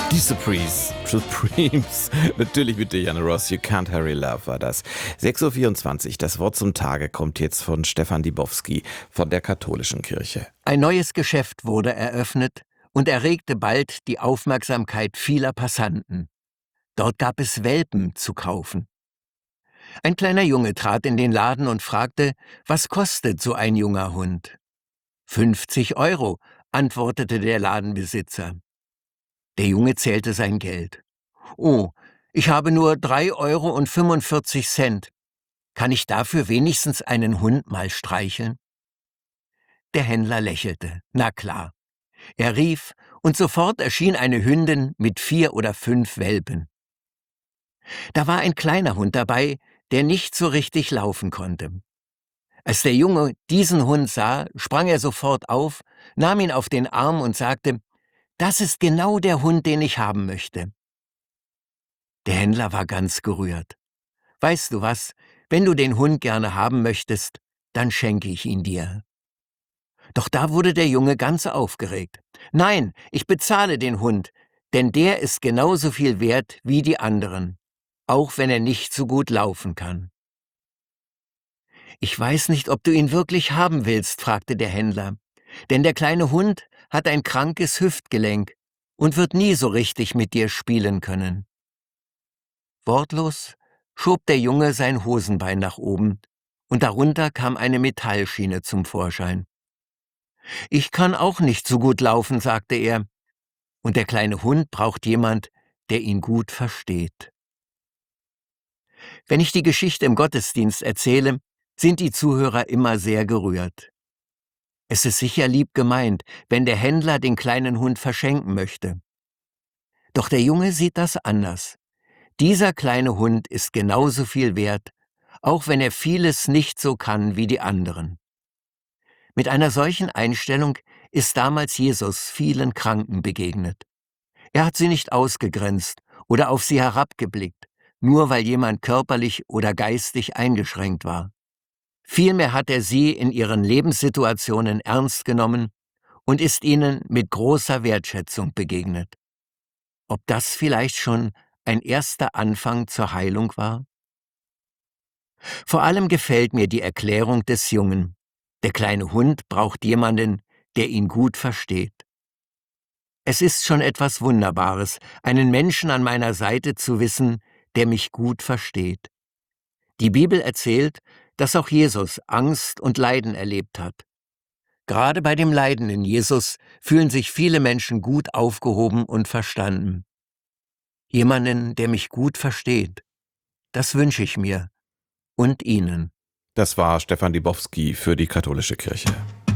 Die Supremes, natürlich mit Diana Ross, You Can't Hurry Love war das. 6:24 Uhr, das Wort zum Tage kommt jetzt von Stefan Dibowski von der Katholischen Kirche. Ein neues Geschäft wurde eröffnet und erregte bald die Aufmerksamkeit vieler Passanten. Dort gab es Welpen zu kaufen. Ein kleiner Junge trat in den Laden und fragte, was kostet so ein junger Hund? 50 €, antwortete der Ladenbesitzer. Der Junge zählte sein Geld. Oh, ich habe nur 3,45 €. Kann ich dafür wenigstens einen Hund mal streicheln? Der Händler lächelte. Na klar. Er rief, und sofort erschien eine Hündin mit 4 oder 5 Welpen. Da war ein kleiner Hund dabei, der nicht so richtig laufen konnte. Als der Junge diesen Hund sah, sprang er sofort auf, nahm ihn auf den Arm und sagte, das ist genau der Hund, den ich haben möchte. Der Händler war ganz gerührt. Weißt du was, wenn du den Hund gerne haben möchtest, dann schenke ich ihn dir. Doch da wurde der Junge ganz aufgeregt. Nein, ich bezahle den Hund, denn der ist genauso viel wert wie die anderen, auch wenn er nicht so gut laufen kann. Ich weiß nicht, ob du ihn wirklich haben willst, fragte der Händler, denn der kleine Hund hat ein krankes Hüftgelenk und wird nie so richtig mit dir spielen können. Wortlos schob der Junge sein Hosenbein nach oben, und darunter kam eine Metallschiene zum Vorschein. Ich kann auch nicht so gut laufen, sagte er, und der kleine Hund braucht jemand, der ihn gut versteht. Wenn ich die Geschichte im Gottesdienst erzähle, sind die Zuhörer immer sehr gerührt. Es ist sicher lieb gemeint, wenn der Händler den kleinen Hund verschenken möchte. Doch der Junge sieht das anders. Dieser kleine Hund ist genauso viel wert, auch wenn er vieles nicht so kann wie die anderen. Mit einer solchen Einstellung ist damals Jesus vielen Kranken begegnet. Er hat sie nicht ausgegrenzt oder auf sie herabgeblickt, nur weil jemand körperlich oder geistig eingeschränkt war. Vielmehr hat er sie in ihren Lebenssituationen ernst genommen und ist ihnen mit großer Wertschätzung begegnet. Ob das vielleicht schon ein erster Anfang zur Heilung war? Vor allem gefällt mir die Erklärung des Jungen. Der kleine Hund braucht jemanden, der ihn gut versteht. Es ist schon etwas Wunderbares, einen Menschen an meiner Seite zu wissen, der mich gut versteht. Die Bibel erzählt, dass auch Jesus Angst und Leiden erlebt hat. Gerade bei dem Leiden in Jesus fühlen sich viele Menschen gut aufgehoben und verstanden. Jemanden, der mich gut versteht, das wünsche ich mir und Ihnen. Das war Stefan Dibowski für die Katholische Kirche.